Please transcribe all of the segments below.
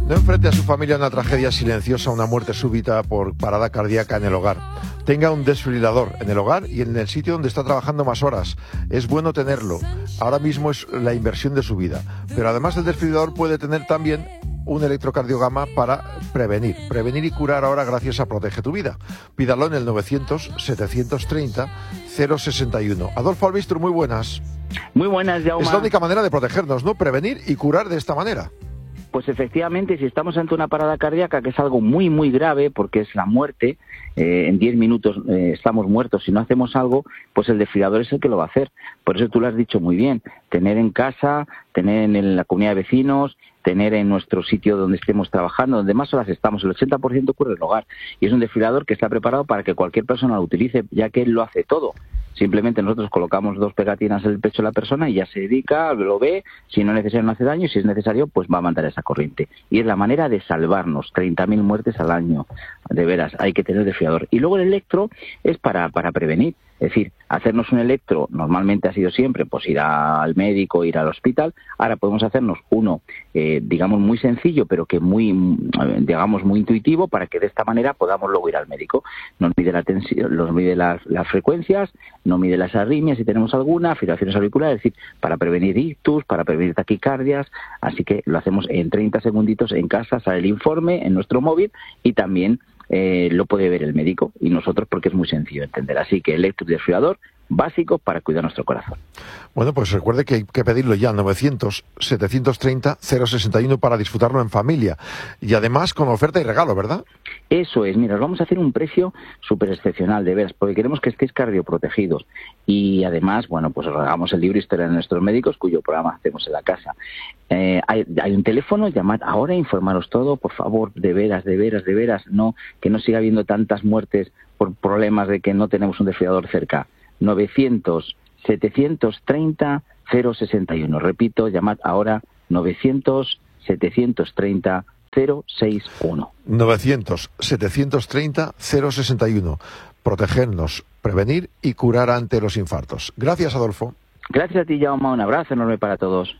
No enfrente a su familia a una tragedia silenciosa, una muerte súbita por parada cardíaca en el hogar. Tenga un desfibrilador en el hogar y en el sitio donde está trabajando más horas. Es bueno tenerlo. Ahora mismo es la inversión de su vida. Pero además del desfibrilador puede tener también un electrocardiograma para prevenir y curar ahora gracias a Protege tu Vida. Pídalo en el 900-730-061. Adolfo Albistur, muy buenas. Muy buenas, Jaume. Es la única manera de protegernos, ¿no? Prevenir y curar de esta manera. Pues efectivamente, si estamos ante una parada cardíaca, que es algo muy, muy grave, porque es la muerte, en 10 minutos estamos muertos si no hacemos algo, pues el desfibrilador es el que lo va a hacer. Por eso tú lo has dicho muy bien, tener en casa, tener en la comunidad de vecinos, tener en nuestro sitio donde estemos trabajando, donde más horas estamos, el 80% ocurre en el hogar. Y es un desfibrilador que está preparado para que cualquier persona lo utilice, ya que él lo hace todo. Simplemente nosotros colocamos 2 pegatinas en el pecho de la persona y ya se dedica, lo ve, si no es necesario no hace daño, y si es necesario pues va a mandar esa corriente. Y es la manera de salvarnos, 30.000 muertes al año, de veras, hay que tener desfibrilador. Y luego el electro es para prevenir, es decir, hacernos un electro normalmente ha sido siempre pues ir al médico, ir al hospital. Ahora podemos hacernos uno, digamos muy sencillo, pero que muy intuitivo, para que de esta manera podamos luego ir al médico. Nos mide la tensión, nos mide las frecuencias, nos mide las arritmias si tenemos alguna, fibrilaciones auriculares, es decir, para prevenir ictus, para prevenir taquicardias. Así que lo hacemos en 30 segunditos en casa, sale el informe en nuestro móvil y también lo puede ver el médico y nosotros, porque es muy sencillo de entender. Así que electrodesfibrilador básico para cuidar nuestro corazón. Bueno, pues recuerde que hay que pedirlo ya, 900-730-061 para disfrutarlo en familia. Y además con oferta y regalo, ¿verdad? Eso es, mira, os vamos a hacer un precio súper excepcional, de veras, porque queremos que estéis cardioprotegidos. Y además, bueno, pues os regalamos el libro Historia de nuestros médicos, cuyo programa hacemos en la casa. Hay un teléfono, llamad ahora, informaros todo, por favor, de veras, no, que no siga habiendo tantas muertes por problemas de que no tenemos un desfibrilador cerca. 900-730-061. Repito, llamad ahora, 900-730-061. 900-730-061. Protegernos, prevenir y curar ante los infartos. Gracias, Adolfo. Gracias a ti, Jaume. Un abrazo enorme para todos.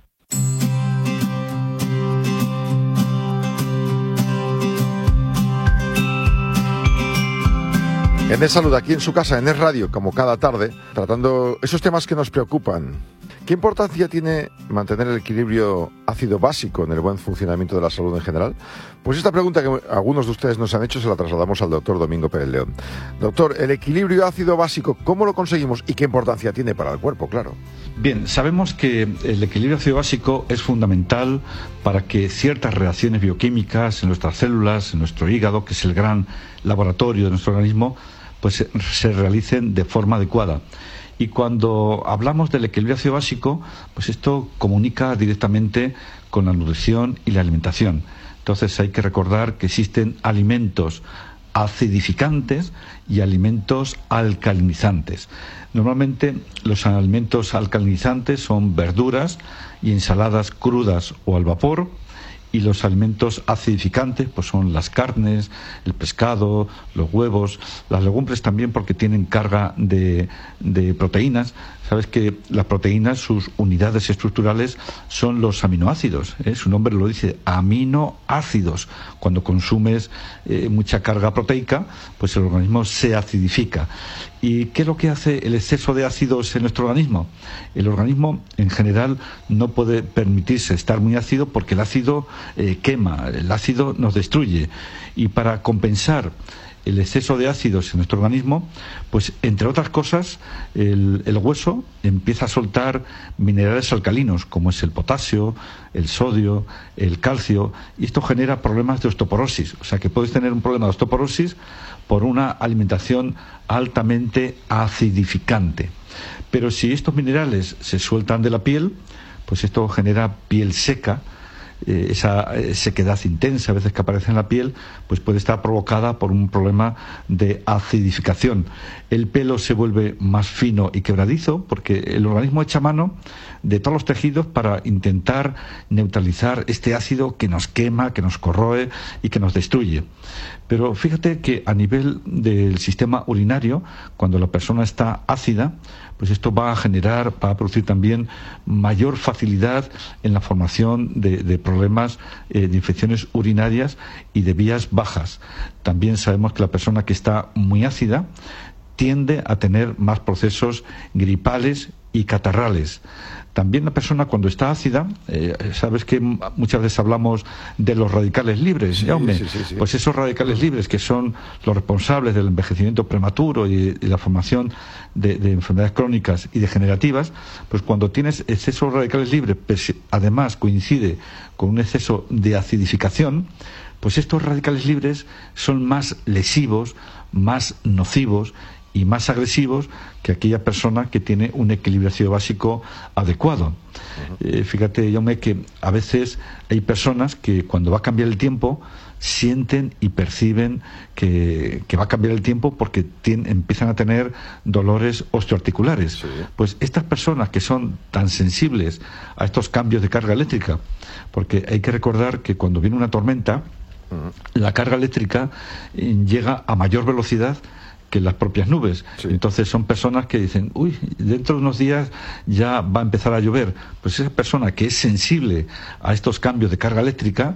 En Es Salud, aquí en su casa, en Es Radio, como cada tarde, tratando esos temas que nos preocupan. ¿Qué importancia tiene mantener el equilibrio ácido básico en el buen funcionamiento de la salud en general? Pues esta pregunta que algunos de ustedes nos han hecho se la trasladamos al doctor Domingo Pérez León. Doctor, el equilibrio ácido básico, ¿cómo lo conseguimos y qué importancia tiene para el cuerpo, claro? Bien, sabemos que el equilibrio ácido básico es fundamental para que ciertas reacciones bioquímicas en nuestras células, en nuestro hígado, que es el gran laboratorio de nuestro organismo, pues se realicen de forma adecuada. Y cuando hablamos del equilibrio ácido básico, pues esto comunica directamente con la nutrición y la alimentación. Entonces hay que recordar que existen alimentos acidificantes y alimentos alcalinizantes. Normalmente los alimentos alcalinizantes son verduras y ensaladas crudas o al vapor, y los alimentos acidificantes pues son las carnes, el pescado, los huevos, las legumbres también, porque tienen carga de proteínas. Sabes que las proteínas, sus unidades estructurales son los aminoácidos, su nombre lo dice, aminoácidos. Cuando consumes mucha carga proteica, pues el organismo se acidifica. ¿Y qué es lo que hace el exceso de ácidos en nuestro organismo? El organismo en general no puede permitirse estar muy ácido, porque el ácido quema, el ácido nos destruye. Y para compensar el exceso de ácidos en nuestro organismo, pues entre otras cosas el hueso empieza a soltar minerales alcalinos, como es el potasio, el sodio, el calcio, y esto genera problemas de osteoporosis. O sea que puedes tener un problema de osteoporosis por una alimentación altamente acidificante. Pero si estos minerales se sueltan de la piel, pues esto genera piel seca. Esa sequedad intensa a veces que aparece en la piel, pues puede estar provocada por un problema de acidificación. El pelo se vuelve más fino y quebradizo, porque el organismo echa mano de todos los tejidos para intentar neutralizar este ácido que nos quema, que nos corroe y que nos destruye. Pero fíjate que a nivel del sistema urinario, cuando la persona está ácida, pues esto va a producir también mayor facilidad en la formación de problemas de infecciones urinarias y de vías bajas. También sabemos que la persona que está muy ácida tiende a tener más procesos gripales y catarrales. También la persona cuando está ácida, sabes que muchas veces hablamos de los radicales libres, sí. Pues esos radicales libres que son los responsables del envejecimiento prematuro y la formación de enfermedades crónicas y degenerativas, pues cuando tienes exceso de radicales libres, pues además coincide con un exceso de acidificación, pues estos radicales libres son más lesivos, más nocivos y más agresivos que aquella persona que tiene un equilibrio ácido básico adecuado. Fíjate, Jaume, que a veces hay personas que cuando va a cambiar el tiempo sienten y perciben que va a cambiar el tiempo porque empiezan a tener dolores osteoarticulares. Sí. Pues estas personas que son tan sensibles a estos cambios de carga eléctrica, porque hay que recordar que cuando viene una tormenta, la carga eléctrica llega a mayor velocidad que las propias nubes. Sí. Entonces son personas que dicen, uy, dentro de unos días ya va a empezar a llover. Pues esa persona que es sensible a estos cambios de carga eléctrica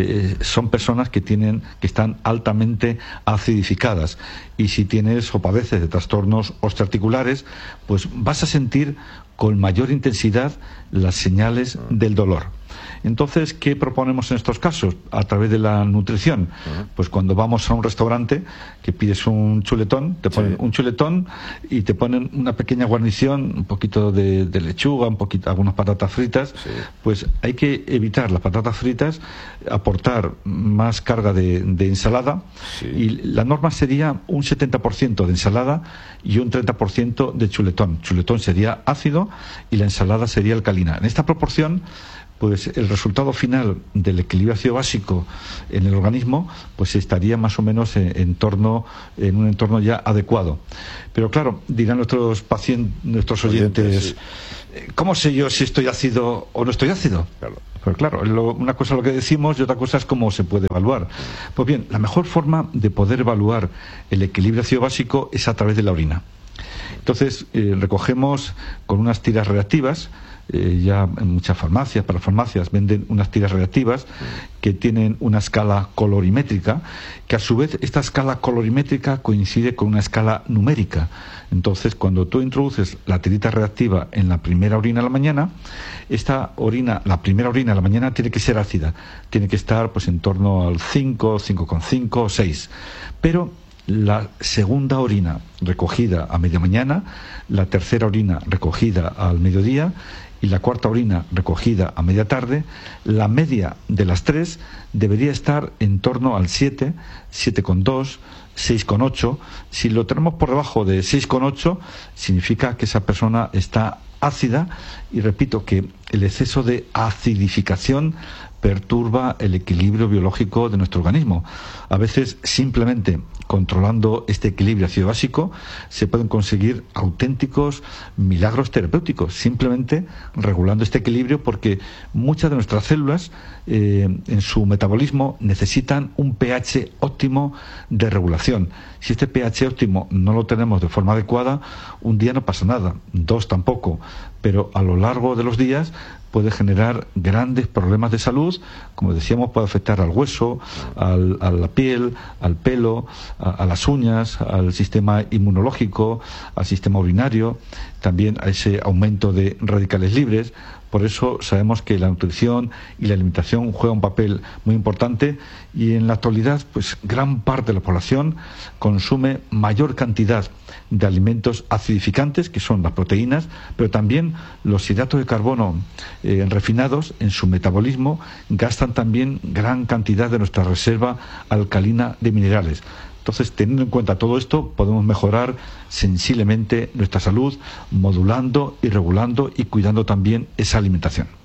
son personas que están altamente acidificadas. Y si tienes o padeces de trastornos osteoarticulares, pues vas a sentir con mayor intensidad las señales del dolor. Entonces, ¿qué proponemos en estos casos? A través de la nutrición. Pues cuando vamos a un restaurante, que pides un chuletón, te ponen un chuletón y te ponen una pequeña guarnición, un poquito de lechuga, algunas patatas fritas. Sí. Pues hay que evitar las patatas fritas, aportar más carga de ensalada. Sí. Y la norma sería un 70% de ensalada y un 30% de chuletón. Chuletón sería ácido y la ensalada sería alcalina. En esta proporción, pues el resultado final del equilibrio ácido básico en el organismo pues estaría más o menos en un entorno ya adecuado. Pero claro, dirán nuestros oyentes, ¿cómo sé yo si estoy ácido o no estoy ácido? Claro. Pero claro, una cosa es lo que decimos y otra cosa es cómo se puede evaluar. Pues bien, la mejor forma de poder evaluar el equilibrio ácido básico es a través de la orina. Entonces, recogemos con unas tiras reactivas. Ya en muchas farmacias, para farmacias, venden unas tiras reactivas que tienen una escala colorimétrica, que a su vez esta escala colorimétrica coincide con una escala numérica. Entonces, cuando tú introduces la tirita reactiva en la primera orina a la mañana, la primera orina a la mañana tiene que ser ácida, tiene que estar pues en torno al 5, 5,5, 6. Pero la segunda orina recogida a media mañana, la tercera orina recogida al mediodía y la cuarta orina recogida a media tarde, la media de las tres debería estar en torno al 7, 7,2, 6,8. Si lo tenemos por debajo de 6,8, significa que esa persona está ácida, y repito que el exceso de acidificación perturba el equilibrio biológico de nuestro organismo. A veces simplemente controlando este equilibrio ácido básico se pueden conseguir auténticos milagros terapéuticos, simplemente regulando este equilibrio, porque muchas de nuestras células en su metabolismo necesitan un pH óptimo de regulación. Si este pH óptimo no lo tenemos de forma adecuada, un día no pasa nada, 2 tampoco, pero a lo largo de los días puede generar grandes problemas de salud, como decíamos, puede afectar al hueso, a la piel, al pelo, a las uñas, al sistema inmunológico, al sistema urinario, también a ese aumento de radicales libres. Por eso sabemos que la nutrición y la alimentación juegan un papel muy importante, y en la actualidad pues gran parte de la población consume mayor cantidad de alimentos acidificantes, que son las proteínas, pero también los hidratos de carbono refinados en su metabolismo gastan también gran cantidad de nuestra reserva alcalina de minerales. Entonces, teniendo en cuenta todo esto, podemos mejorar sensiblemente nuestra salud, modulando y regulando y cuidando también esa alimentación.